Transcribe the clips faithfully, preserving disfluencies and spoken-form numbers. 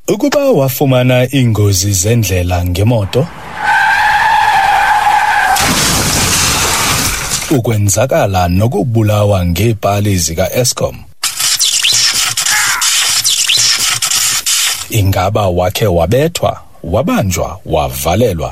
Ukuba wafumana ingozi zendlela ngemoto, ukwenzakala nokubulawa ngeepali zika-Eskom, ingaba wakhe wabethwa, wabanjwa, wavalelwa,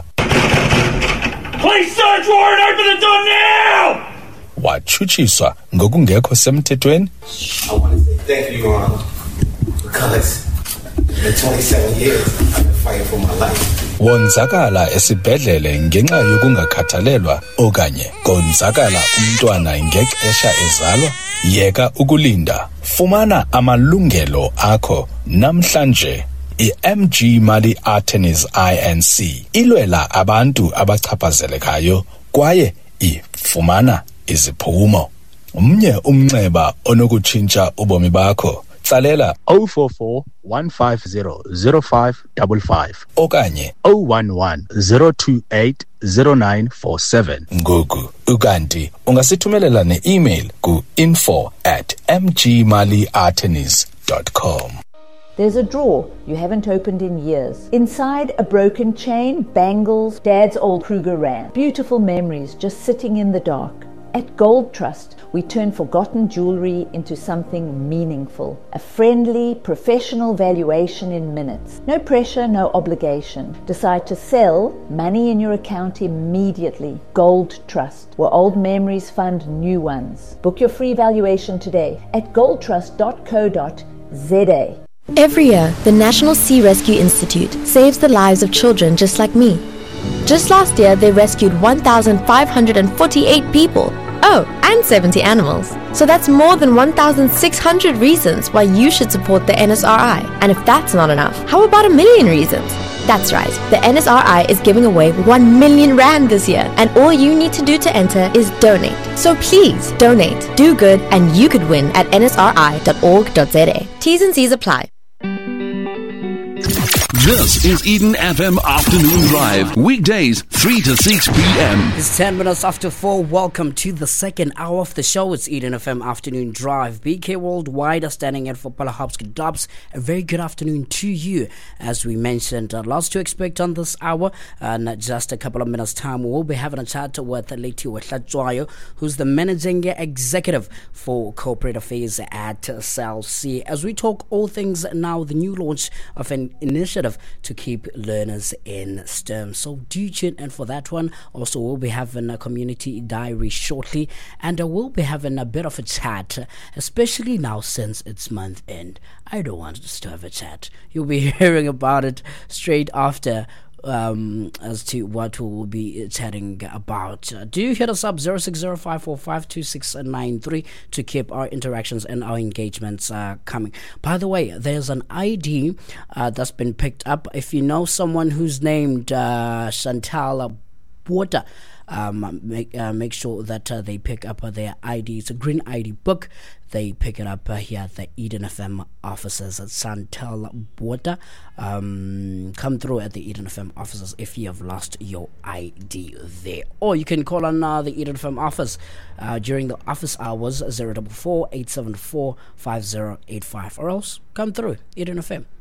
Police search warrant, open the door now! watshutshiswa ngokungekho semthethweni? I want to say thank you, Your Honor, because in twenty-seven years I've been fighting for my life. Wonzakala esibhedlele ngenxa yokungakhathalelwa okanye konzakala umntwana ngexesha ezalwa? Yeka ukulinda, fumana amalungelo akho namhlanje. I-M G Mali Attorneys I N C ilwela abantu abachaphazelekayo kwaye ifumana iziphumo. Umnye umnxeba onokutshintsha ubomi bakho, tsalela zero four four, one five zero, zero five five five okanye zero one one, zero two eight, zero nine four seven. ngoku. Ukanti ungasithumelela ne-email ku info at m g mali attorneys dot com. There's a drawer you haven't opened in years. Inside, a broken chain, bangles, Dad's old Kruger Rand. Beautiful memories just sitting in the dark. At Gold Trust, we turn forgotten jewelry into something meaningful. A friendly, professional valuation in minutes. No pressure, no obligation. Decide to sell, money in your account immediately. Gold Trust, where old memories fund new ones. Book your free valuation today at gold trust dot co dot z a. Every year, the National Sea Rescue Institute saves the lives of children just like me. Just last year, they rescued one thousand five hundred forty-eight people. Oh, and seventy animals. So that's more than one thousand six hundred reasons why you should support the N S R I. And if that's not enough, how about a million reasons? That's right, the N S R I is giving away one million rand this year, and all you need to do to enter is donate. So please, donate, do good, and you could win at n s r i dot org dot z a. T's and C's apply. This is Eden F M Afternoon Drive, weekdays three to six p.m. It's ten minutes after four. Welcome to the second hour of the show. It's Eden F M Afternoon Drive. B K Worldwide are standing in for Palahopsky Dobbs. A very good afternoon to you. As we mentioned, uh, lots to expect on this hour. And uh, just a couple of minutes time, we'll be having a chat with Leti Wetlatjwayo, who's the managing executive for corporate affairs at C E L C. As we talk all things now, the new launch of an initiative to keep learners in STEM. So do tune in for that one. Also, we'll be having a community diary shortly, and uh, we'll be having a bit of a chat, especially now since it's month end. I don't want us to have a chat. You'll be hearing about it straight after. Um, as to what we'll be chatting about. Uh, do hit us up zero six zero five four five two six nine three to keep our interactions and our engagements uh, coming. By the way, there's an I D uh, that's been picked up. If you know someone who's named uh, Chantal Bota, um, make uh, make sure that uh, they pick up uh, their I D. It's a green I D book. They pick it up uh, here at the Eden F M offices at Chantal Bota. Um, come through at the Eden F M offices if you have lost your I D there. Or you can call on uh, the Eden F M office uh, during the office hours, zero four four, eight seven four, five zero eight five. Or else come through Eden F M.